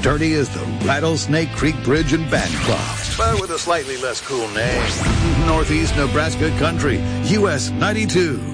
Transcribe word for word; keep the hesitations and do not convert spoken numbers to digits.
sturdy as the Rattlesnake Creek Bridge in Bancroft, but with a slightly less cool name. Northeast Nebraska Country, U S ninety-two.